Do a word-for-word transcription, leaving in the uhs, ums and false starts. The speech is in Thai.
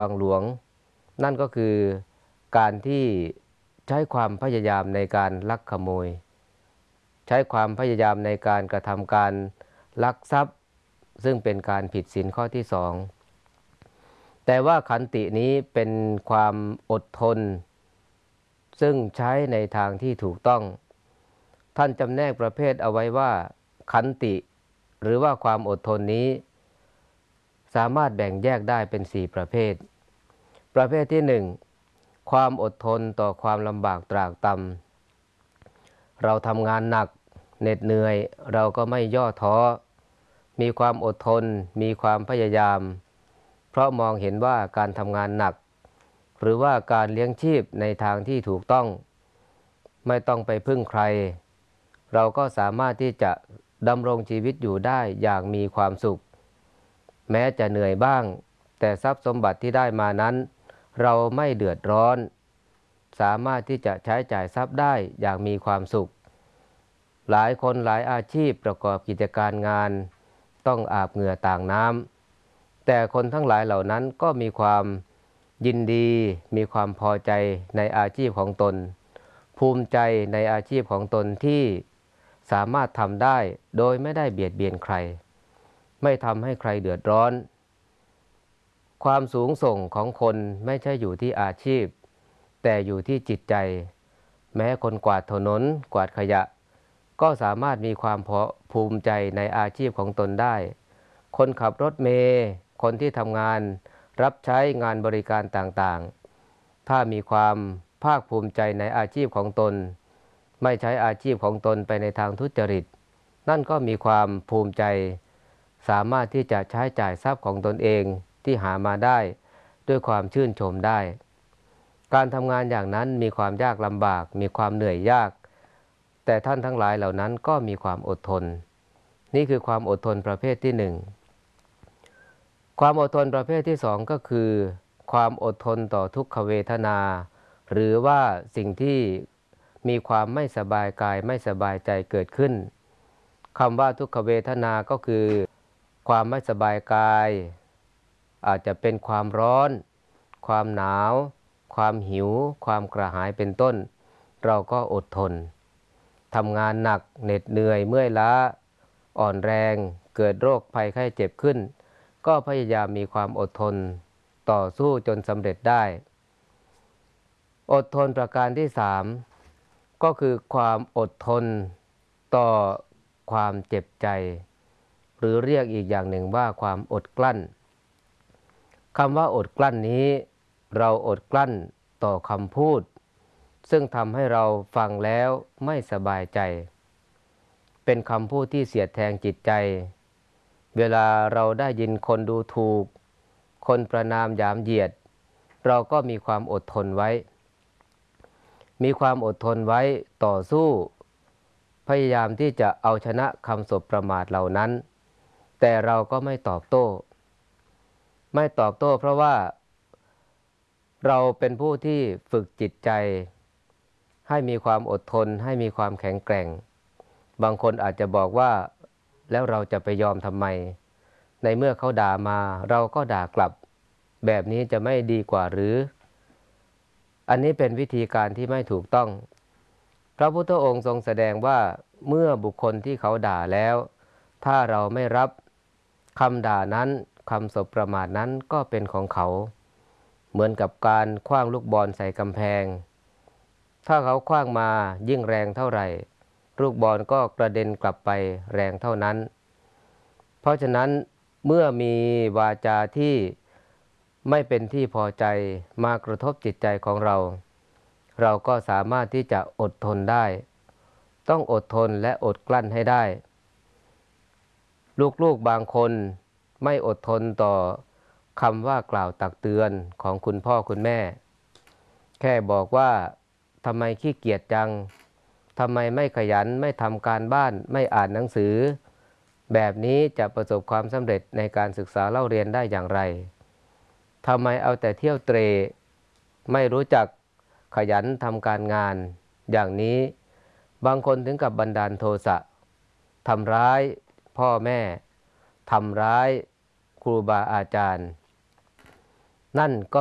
บางหลวงนั่นก็คือการที่ใช้ความพยายามในการลักขโมยใช้ความพยายามในการกระทำการลักทรัพย์ซึ่งเป็นการผิดศีลข้อที่สองแต่ว่าขันตินี้เป็นความอดทนซึ่งใช้ในทางที่ถูกต้องท่านจำแนกประเภทเอาไว้ว่าขันติหรือว่าความอดทนนี้สามารถแบ่งแยกได้เป็นสี่ประเภทประเภทที่หนึ่งความอดทนต่อความลำบากตรากตรำเราทำงานหนักเหน็ดเหนื่อยเราก็ไม่ย่อท้อมีความอดทนมีความพยายามเพราะมองเห็นว่าการทำงานหนักหรือว่าการเลี้ยงชีพในทางที่ถูกต้องไม่ต้องไปพึ่งใครเราก็สามารถที่จะดำรงชีวิตอยู่ได้อย่างมีความสุขแม้จะเหนื่อยบ้างแต่ทรัพย์สมบัติที่ได้มานั้นเราไม่เดือดร้อนสามารถที่จะใช้จ่ายทรัพย์ได้อย่างมีความสุขหลายคนหลายอาชีพประกอบกิจการงานต้องอาบเหงื่อต่างน้ำแต่คนทั้งหลายเหล่านั้นก็มีความยินดีมีความพอใจในอาชีพของตนภูมิใจในอาชีพของตนที่สามารถทำได้โดยไม่ได้เบียดเบียนใครไม่ทำให้ใครเดือดร้อนความสูงส่งของคนไม่ใช่อยู่ที่อาชีพแต่อยู่ที่จิตใจแม้คนกวาดถนนกวาดขยะก็สามารถมีความภูมิใจในอาชีพของตนได้คนขับรถเมล์คนที่ทำงานรับใช้งานบริการต่างๆถ้ามีความภาคภูมิใจในอาชีพของตนไม่ใช้อาชีพของตนไปในทางทุจริตนั่นก็มีความภูมิใจสามารถที่จะใช้จ่ายทรัพย์ของตนเองที่หามาได้ด้วยความชื่นชมได้การทำงานอย่างนั้นมีความยากลำบากมีความเหนื่อยยากแต่ท่านทั้งหลายเหล่านั้นก็มีความอดทนนี่คือความอดทนประเภทที่หนึ่งความอดทนประเภทที่สองก็คือความอดทนต่อทุกขเวทนาหรือว่าสิ่งที่มีความไม่สบายกายไม่สบายใจเกิดขึ้นคำว่าทุกขเวทนาก็คือความไม่สบายกายอาจจะเป็นความร้อนความหนาวความหิวความกระหายเป็นต้นเราก็อดทนทำงานหนักเหน็ดเหนื่อยเมื่อยล้าอ่อนแรงเกิดโรคภัยไข้เจ็บขึ้นก็พยายามมีความอดทนต่อสู้จนสำเร็จได้อดทนประการที่สามก็คือความอดทนต่อความเจ็บใจหรือเรียกอีกอย่างหนึ่งว่าความอดกลั้นคำว่าอดกลั้นนี้เราอดกลั้นต่อคำพูดซึ่งทำให้เราฟังแล้วไม่สบายใจเป็นคำพูดที่เสียดแทงจิตใจเวลาเราได้ยินคนดูถูกคนประณามหยามเหยียดเราก็มีความอดทนไว้มีความอดทนไว้ต่อสู้พยายามที่จะเอาชนะคำสบประมาทเหล่านั้นแต่เราก็ไม่ตอบโต้ไม่ตอบโต้เพราะว่าเราเป็นผู้ที่ฝึกจิตใจให้มีความอดทนให้มีความแข็งแกร่งบางคนอาจจะบอกว่าแล้วเราจะไปยอมทำไมในเมื่อเขาด่ามาเราก็ด่ากลับแบบนี้จะไม่ดีกว่าหรืออันนี้เป็นวิธีการที่ไม่ถูกต้องพระพุทธองค์ทรงแสดงว่าเมื่อบุคคลที่เขาด่าแล้วถ้าเราไม่รับคำด่านั้นคำสบประมาทนั้นก็เป็นของเขาเหมือนกับการขว้างลูกบอลใส่กำแพงถ้าเขาขว้างมายิ่งแรงเท่าไหร่ลูกบอลก็กระเด็นกลับไปแรงเท่านั้นเพราะฉะนั้นเมื่อมีวาจาที่ไม่เป็นที่พอใจมากระทบจิตใจของเราเราก็สามารถที่จะอดทนได้ต้องอดทนและอดกลั้นให้ได้ลูกๆบางคนไม่อดทนต่อคำว่ากล่าวตักเตือนของคุณพ่อคุณแม่แค่บอกว่าทำไมขี้เกียจจังทำไมไม่ขยันไม่ทำการบ้านไม่อ่านหนังสือแบบนี้จะประสบความสำเร็จในการศึกษาเล่าเรียนได้อย่างไรทำไมเอาแต่เที่ยวเตร่ไม่รู้จักขยันทำการงานอย่างนี้บางคนถึงกับบันดาลโทสะทำร้ายพ่อแม่ทำร้ายครูบาอาจารย์นั่นก็